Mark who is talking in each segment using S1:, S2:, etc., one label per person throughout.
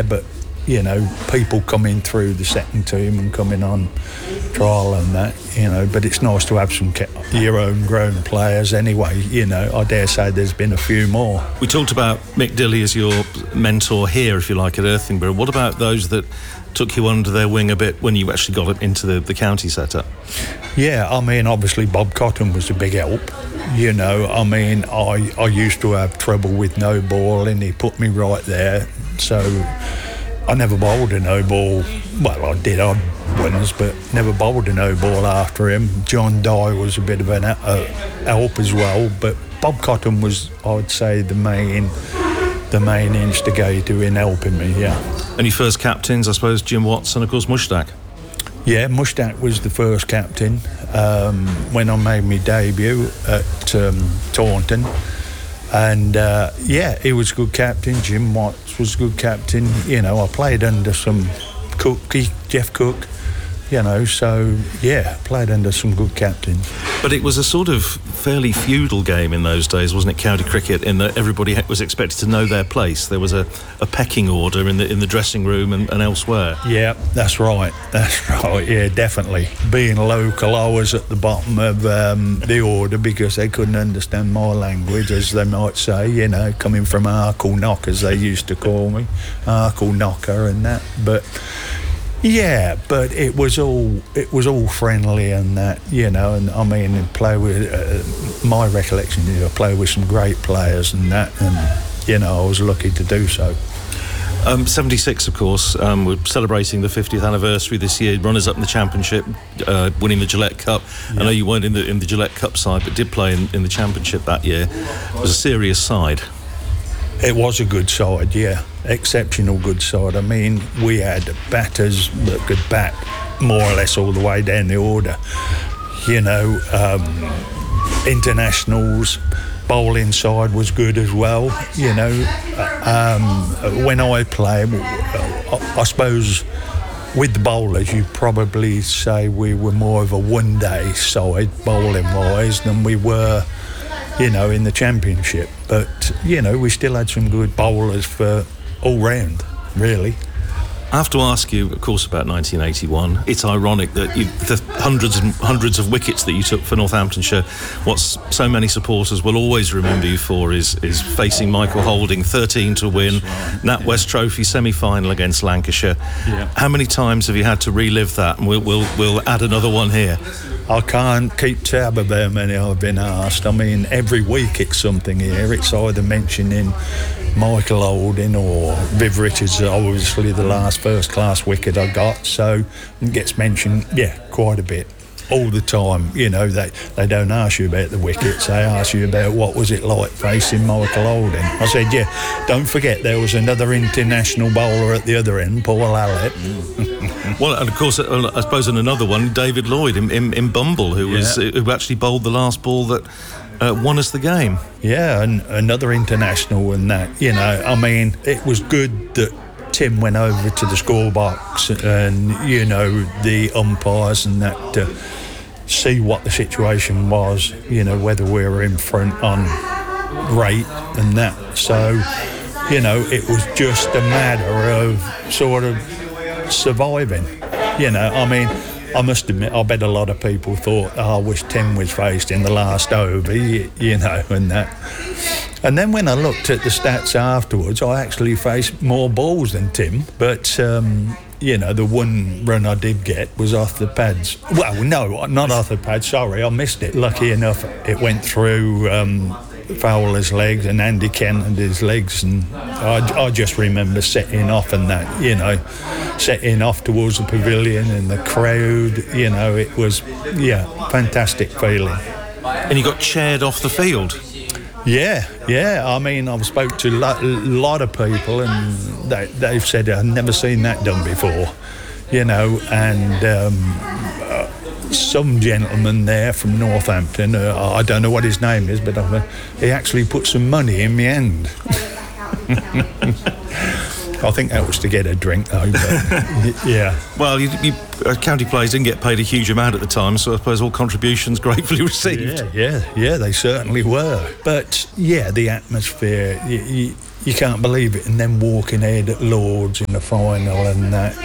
S1: but people coming through the second team and coming on trial and that, but it's nice to have some your own grown players anyway, I dare say there's been a few more.
S2: We talked about Mick Dilley as your mentor here, if you like, at Irthing-Borough. What about those that took you under their wing a bit when you actually got into the county setup?
S1: Yeah, obviously Bob Cotton was a big help. I used to have trouble with no ball and he put me right there, so I never bowled a no ball. Well, I did odd ones, but never bowled a no ball after him. John Dye was a bit of an help as well, but Bob Cotton was, I would say, the main instigator in helping me. Yeah.
S2: And your first captains, I suppose, Jim Watts and of course Mushtaq.
S1: Yeah, Mushtaq was the first captain when I made my debut at Taunton. And he was a good captain. Jim Watts was a good captain. I played under some Jeff Cook, played under some good captains.
S2: But it was a sort of fairly feudal game in those days, wasn't it, county cricket, in that everybody was expected to know their place. There was a pecking order in the dressing room and elsewhere.
S1: Yeah, that's right, yeah, definitely. Being local, I was at the bottom of the order because they couldn't understand my language, as they might say, coming from Arkle Knock, as they used to call me, Arkle Knocker and that, but... Yeah, but it was all friendly and that, and play with, my recollection is I played with some great players and that, and, I was lucky to do so.
S2: 76, of course, we're celebrating the 50th anniversary this year, runners-up in the Championship, winning the Gillette Cup. Yeah. I know you weren't in the Gillette Cup side, but did play in the Championship that year. It was a serious side.
S1: It was a good side, yeah. Exceptional good side. We had batters that could bat more or less all the way down the order. Internationals, bowling side was good as well. When I played, I suppose with the bowlers, you'd probably say we were more of a one-day side bowling-wise than we were in the Championship, but we still had some good bowlers for all round, really.
S2: I have to ask you, of course, about 1981. It's ironic that the hundreds and hundreds of wickets that you took for Northamptonshire, what so many supporters will always remember you for is facing Michael Holding, 13 to win, right. NatWest Trophy semi-final against Lancashire. Yeah. How many times have you had to relive that? And we'll add another one here.
S1: I can't keep tab of how many I've been asked. Every week it's something here. It's either mentioning Michael Holding or Viv Richards, obviously the last first-class wicket I got, so it gets mentioned, quite a bit. All the time, they don't ask you about the wickets, they ask you about what was it like facing Michael Holding. I said, don't forget there was another international bowler at the other end, Paul Hallett.
S2: Well, and of course, I suppose in another one, David Lloyd in Bumble, who actually bowled the last ball that won us the game. Yeah,
S1: and another international and that, it was good that Tim went over to the scorebox and, the umpires and that to see what the situation was, whether we were in front on rate and that. So, it was just a matter of sort of surviving. I must admit, I bet a lot of people thought, I wish Tim was faced in the last over, and that. And then when I looked at the stats afterwards, I actually faced more balls than Tim, but, the one run I did get was off the pads. Well, no, not off the pads, sorry, I missed it. Lucky enough, it went through Fowler's legs and Andy Kennedy's legs, and I just remember setting off and that, setting off towards the pavilion and the crowd, it was, fantastic feeling.
S2: And you got chaired off the field?
S1: Yeah. I've spoke to a lot of people and they've said, I've never seen that done before, and some gentleman there from Northampton, I don't know what his name is, but he actually put some money in my hand. I think that was to get a drink though, but yeah.
S2: Well, you county players didn't get paid a huge amount at the time, so I suppose all contributions gratefully received.
S1: Yeah, they certainly were. But yeah, the atmosphere, you can't believe it. And then walking ahead at Lords in the final, and that,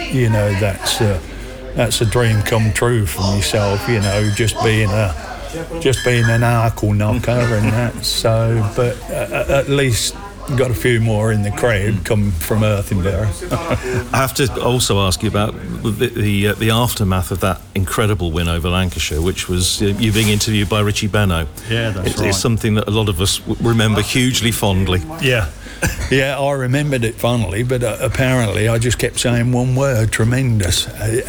S1: that's a dream come true for myself. Just being an Arkle knocker and that. So, but at least got a few more in the crowd come from Earthenborough.
S2: I have to also ask you about the aftermath of that incredible win over Lancashire, which was you being interviewed by Richie Benaud.
S1: Yeah, that's right.
S2: It's something that a lot of us remember hugely fondly.
S1: Yeah. Yeah, I remembered it fondly, but apparently I just kept saying one word: tremendous.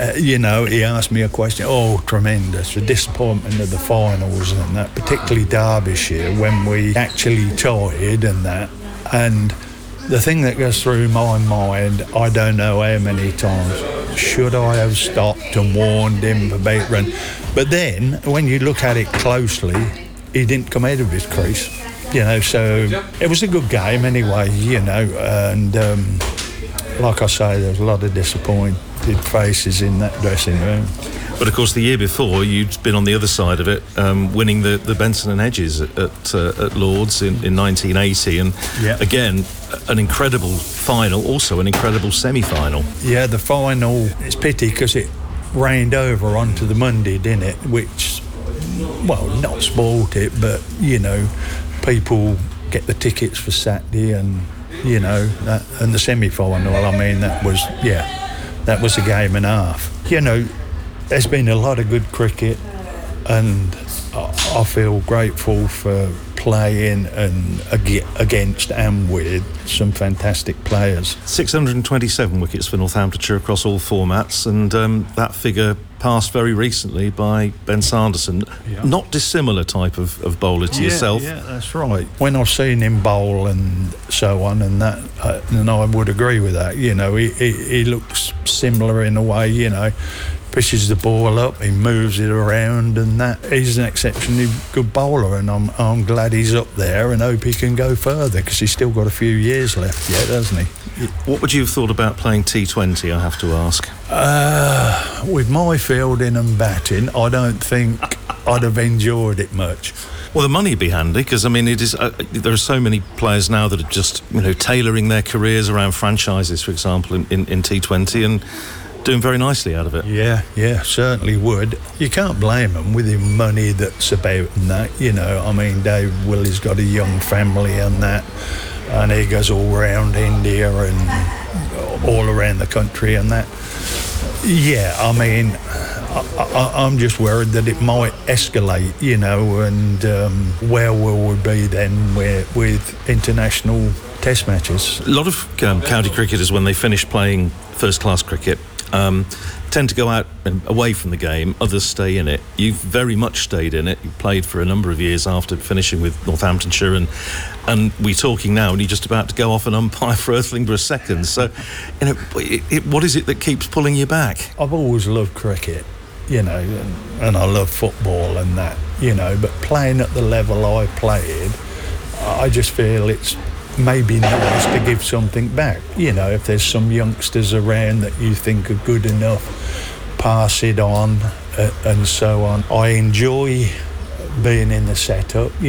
S1: He asked me a question. Oh, tremendous! The disappointment of the finals and that, particularly Derbyshire, when we actually tied and that. And the thing that goes through my mind, I don't know how many times, should I have stopped and warned him about run? But then, when you look at it closely, he didn't come out of his crease. So it was a good game anyway, and like I say, there was a lot of disappointed faces in that dressing room.
S2: But of course, the year before, you'd been on the other side of it, winning the Benson and Hedges at Lords in 1980, and again, an incredible final, also an incredible semi-final.
S1: Yeah, the final, it's pity because it rained over onto the Monday, didn't it? Which, well, not spoilt it, but, people get the tickets for Saturday and, and the semi-final, that was a game and a half. There's been a lot of good cricket, and I feel grateful for playing and against and with some fantastic players.
S2: 627 wickets for Northamptonshire across all formats, and that figure passed very recently by Ben Sanderson. Yeah. Not dissimilar type of bowler to yourself.
S1: Yeah, that's right. When I've seen him bowl and so on, and that, and I would agree with that. He looks similar in a way. Pitches the ball up, he moves it around, and that. He's an exceptionally good bowler, and I'm glad he's up there, and hope he can go further because he's still got a few years left yet, hasn't he?
S2: What would you have thought about playing T20? I have to ask.
S1: With my fielding and batting, I don't think I'd have enjoyed it much.
S2: Well, the money would be handy because it is. There are so many players now that are just tailoring their careers around franchises, for example, in T20 and doing very nicely out of it.
S1: Yeah, certainly would. You can't blame them with the money that's about and that. Dave Willie's got a young family and that, and he goes all around India and all around the country and that. Yeah, I'm just worried that it might escalate, and where will we be then with international test matches?
S2: A lot of county cricketers, when they finish playing first-class cricket, tend to go out and away from the game. Others stay in it. You've very much stayed in it. You played for a number of years after finishing with Northamptonshire, and we're talking now, and you're just about to go off and umpire for Earthlingborough Seconds. So, what is it that keeps pulling you back?
S1: I've always loved cricket, and I love football and that, but playing at the level I played, I just feel it's maybe nice to give something back. If there's some youngsters around that you think are good enough, pass it on and so on. I enjoy being in the setup,